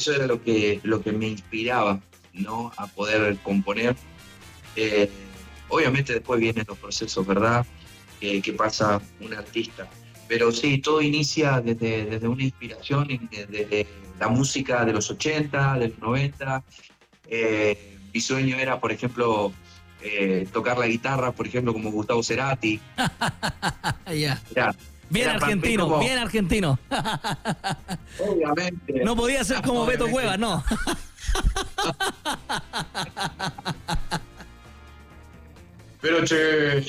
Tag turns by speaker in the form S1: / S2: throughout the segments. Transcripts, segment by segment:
S1: eso era lo que me inspiraba, ¿no? A poder componer. Eh, Obviamente después vienen los procesos, ¿verdad? Que pasa un artista. Pero sí, todo inicia desde una inspiración, desde la música de los 80, de los 90. Mi sueño era, por ejemplo, tocar la guitarra, por ejemplo, como Gustavo Cerati.
S2: Ya.
S1: Era,
S2: Bien
S1: era para mí
S2: argentino,
S1: como,
S2: bien argentino.
S1: obviamente,
S2: No podía ser como Beto
S1: obviamente.
S2: Cuevas, no.
S1: Pero che,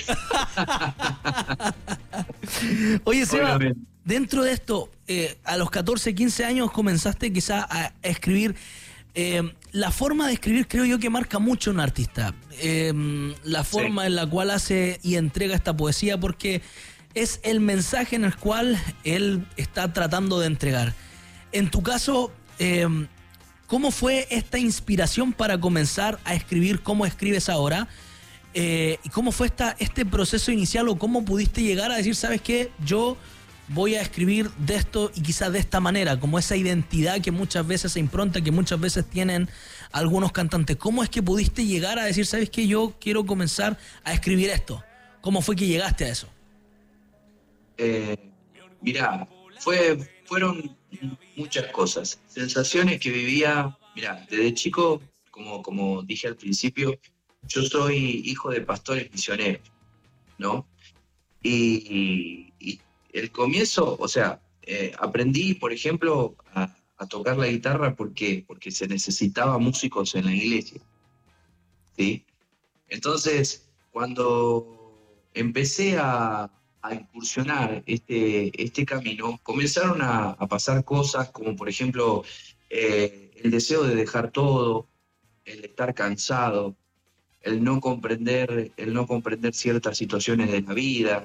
S2: Oye, Seba,
S1: obviamente.
S2: dentro de esto, a los 14, 15 años comenzaste quizá a escribir. La forma de escribir creo yo que marca mucho a un artista. La
S1: Sí.
S2: forma en la cual hace y entrega esta poesía, porque es el mensaje en el cual él está tratando de entregar. En tu caso, ¿cómo fue esta inspiración para comenzar a escribir como escribes ahora? ¿Y cómo fue este proceso inicial o cómo pudiste llegar a decir, sabes qué, yo voy a escribir de esto y quizás de esta manera, como esa identidad que muchas veces, esa impronta que muchas veces tienen algunos cantantes? ¿Cómo es que pudiste llegar a decir, sabes qué, yo quiero comenzar a escribir esto? ¿Cómo fue que llegaste a eso?
S1: Eh, Mirá, fueron muchas cosas. Sensaciones que vivía, mirá, desde chico, como dije al principio, yo soy hijo de pastores misioneros, ¿no? Y el comienzo, o sea, aprendí, por ejemplo, a tocar la guitarra porque se necesitaba músicos en la iglesia, ¿sí? Entonces, cuando empecé a incursionar este camino, comenzaron a pasar cosas como, por ejemplo, el deseo de dejar todo, el estar cansado, el no comprender ciertas situaciones de la vida,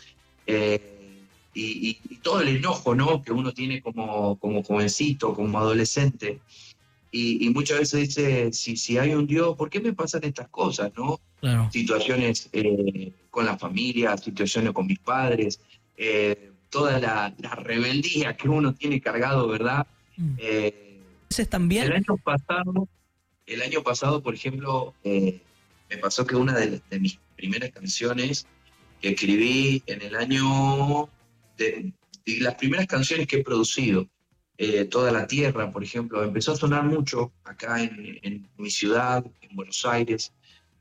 S1: y todo el enojo, ¿no? Que uno tiene como jovencito, como adolescente. Y muchas veces dice, si hay un Dios, ¿por qué me pasan estas cosas, no?
S2: Claro.
S1: Situaciones con la familia, situaciones con mis padres, toda la rebeldía que uno tiene cargado, ¿verdad?
S2: Mm.
S1: Eh,
S2: Ese es
S1: el
S2: también.
S1: año pasado, el año pasado, por ejemplo, me pasó que una de mis primeras canciones que escribí en el año de las primeras canciones que he producido, Toda la Tierra, por ejemplo, empezó a sonar mucho acá en mi ciudad, en Buenos Aires,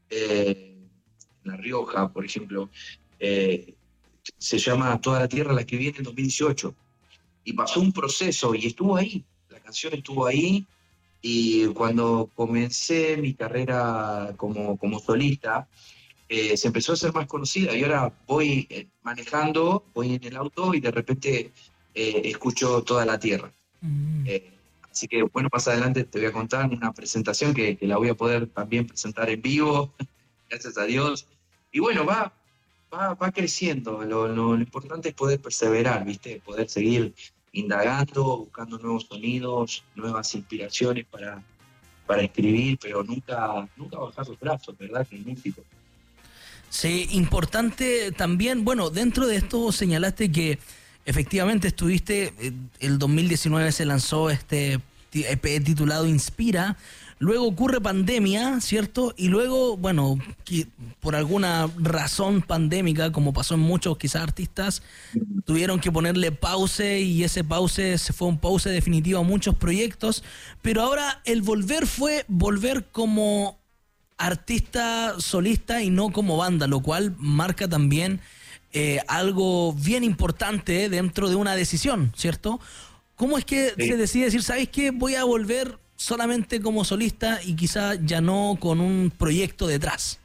S1: en La Rioja, por ejemplo. eh, Se llama Toda la Tierra, la escribí en el 2018 y pasó un proceso y estuvo ahí, la canción estuvo ahí. Y cuando comencé mi carrera como solista, se empezó a ser más conocida y ahora voy manejando, voy en el auto y de repente escucho Toda la Tierra.
S2: Mm.
S1: Eh, Así que bueno, más adelante te voy a contar una presentación que la voy a poder también presentar en vivo, gracias a Dios. Y bueno, va creciendo. Lo importante es poder perseverar, ¿viste? Poder seguir indagando, buscando nuevos sonidos, nuevas inspiraciones para escribir, pero nunca bajar los brazos, ¿verdad? Que es músico.
S2: Sí, importante también, bueno, dentro de esto señalaste que efectivamente estuviste, el 2019 se lanzó este EP titulado Inspira, luego ocurre pandemia, ¿cierto? Y luego, bueno, por alguna razón pandémica, como pasó en muchos quizás artistas, tuvieron que ponerle pause y ese pause se fue un pause definitivo a muchos proyectos, pero ahora el volver fue volver como artista solista y no como banda, lo cual marca también algo bien importante dentro de una decisión, ¿cierto? ¿Cómo es que se
S1: Sí.
S2: decide decir, ¿sabes qué? Voy a volver solamente como solista y quizá ya no con un proyecto detrás.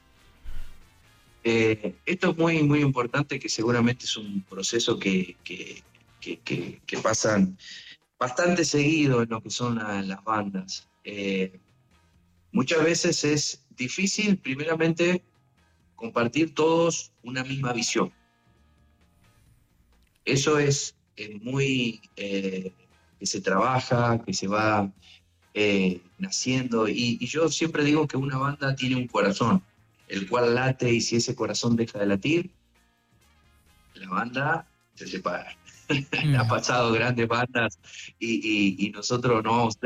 S1: Esto es muy, muy importante, que seguramente es un proceso que pasan bastante seguido en lo que son las bandas. Muchas veces es difícil, primeramente, compartir todos una misma visión. Eso es muy que se trabaja, que se va naciendo. Y yo siempre digo que una banda tiene un corazón, el cual late, y si ese corazón deja de latir, la banda se separa. Ha
S2: Mm.
S1: pasado grandes bandas y nosotros no vamos